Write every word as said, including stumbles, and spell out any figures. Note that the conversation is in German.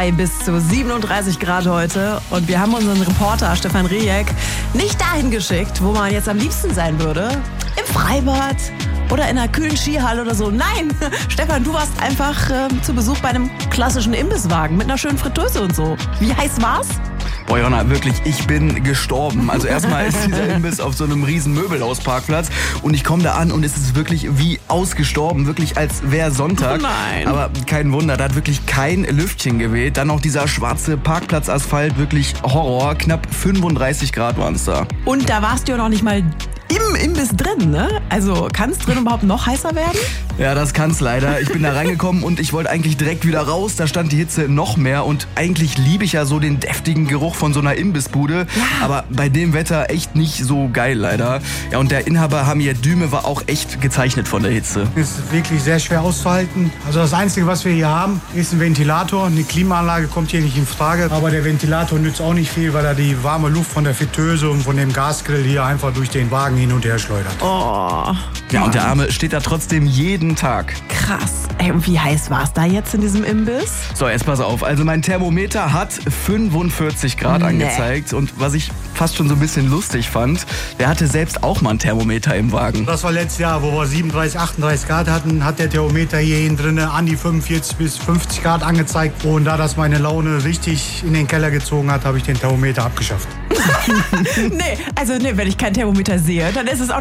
Bis zu siebenunddreißig Grad heute. Und wir haben unseren Reporter Stefan Rejek nicht dahin geschickt, wo man jetzt am liebsten sein würde. Im Freibad oder in einer kühlen Skihalle oder so. Nein, Stefan, du warst einfach äh, zu Besuch bei einem klassischen Imbisswagen mit einer schönen Fritteuse und so. Wie heiß war's? Boah, Jonna, wirklich, ich bin gestorben. Also erstmal ist dieser Imbiss auf so einem riesen Möbelhausparkplatz und ich komme da an und es ist wirklich wie ausgestorben, wirklich als wäre Sonntag. Oh nein. Aber kein Wunder, da hat wirklich kein Lüftchen geweht. Dann noch dieser schwarze Parkplatzasphalt, wirklich Horror. Knapp fünfunddreißig Grad waren es da. Und da warst du ja noch nicht mal im Imbiss drin, ne? Also kann es drin überhaupt noch heißer werden? Ja, das kann's leider. Ich bin da reingekommen und ich wollte eigentlich direkt wieder raus. Da stand die Hitze noch mehr und eigentlich liebe ich ja so den deftigen Geruch von so einer Imbissbude. Ja. Aber bei dem Wetter echt nicht so geil leider. Ja, und der Inhaber Hamir Düme war auch echt gezeichnet von der Hitze. Ist wirklich sehr schwer auszuhalten. Also das Einzige, was wir hier haben, ist ein Ventilator. Eine Klimaanlage kommt hier nicht in Frage. Aber der Ventilator nützt auch nicht viel, weil er die warme Luft von der Fritteuse und von dem Gasgrill hier einfach durch den Wagen hin und her schleudert. Oh. Ja, und der Arme steht da trotzdem jeden Tag. Krass. Ey, und wie heiß war es da jetzt in diesem Imbiss? So, jetzt pass auf. Also mein Thermometer hat fünfundvierzig Grad Nee. angezeigt. Und was ich fast schon so ein bisschen lustig fand, der hatte selbst auch mal ein Thermometer im Wagen. Das war letztes Jahr, wo wir siebenunddreißig, achtunddreißig Grad hatten, hat der Thermometer hier hinten drin an die fünfundvierzig bis fünfzig Grad angezeigt. Und da das meine Laune richtig in den Keller gezogen hat, habe ich den Thermometer abgeschafft. Nee, also nee, wenn ich kein Thermometer sehe, dann ist es auch